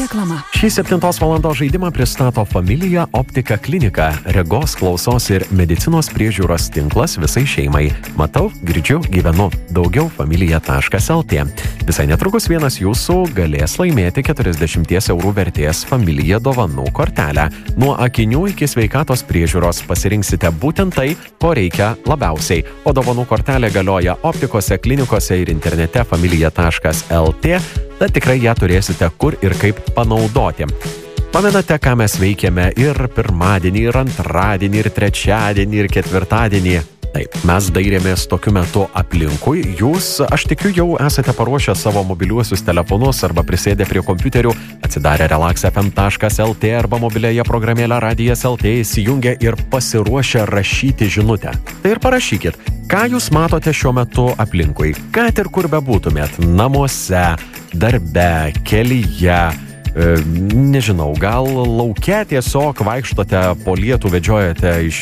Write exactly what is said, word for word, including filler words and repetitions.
Reklama. Šį septintos valandos žaidimą pristato Familija Optika klinika, regos, klausos ir medicinos priežiūros tinklas visai šeimai. Matau, girdžiu, gyvenu. Daugiau familija taškas el tė. Visai netrukus vienas jūsų galės laimėti keturiasdešimt eurų vertės Familija dovanų kortelę. Nuo akinių iki sveikatos priežiūros pasirinksite būtent tai, ko reikia labiausiai. O dovanų kortelė galioja optikose, klinikose ir internete familija taškas el tė. Tad tikrai ją turėsite kur ir kaip panaudoti. Pamenate, ką mes veikėme ir pirmadienį, ir antradienį, ir trečiadienį, ir ketvirtadienį? Taip, mes dairėmės tokiu metu aplinkui. Jūs, aš tikiu, jau esate paruošę savo mobiliuosius telefonus arba prisėdę prie kompiuterių, atsidarę relax ef em taškas el tė arba mobiliąją programėlę Radijas el tė, įsijungę ir pasiruošę rašyti žinutę. Tai ir parašykit, ką jūs matote šiuo metu aplinkui, kad ir kur bebūtumėt, namuose, darbe, kelyje, e, nežinau, gal lauke tiesiog vaikštote po lietų, vedžiojate iš